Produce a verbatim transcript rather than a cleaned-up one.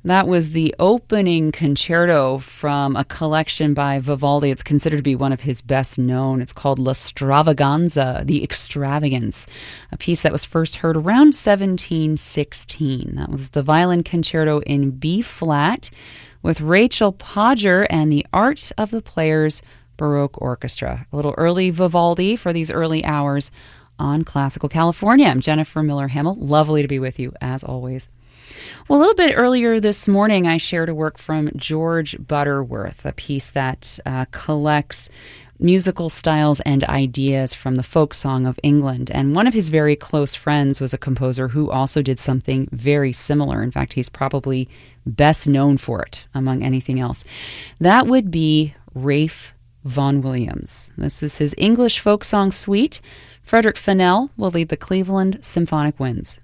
That was the opening concerto from a collection by Vivaldi. It's considered to be one of his best known. It's called La Stravaganza, the Extravagance, a piece that was first heard around seventeen sixteen. That was the violin concerto in B flat with Rachel Podger and the Art of the Players Baroque Orchestra. A little early Vivaldi for these early hours on Classical California. I'm Jennifer Miller Hamill. Lovely to be with you as always. Well, a little bit earlier this morning, I shared a work from George Butterworth, a piece that uh, collects musical styles and ideas from the folk song of England. And one of his very close friends was a composer who also did something very similar. In fact, he's probably best known for it among anything else. That would be Ralph Vaughan Williams. This is his English folk song suite. Frederick Fennell will lead the Cleveland Symphonic Winds.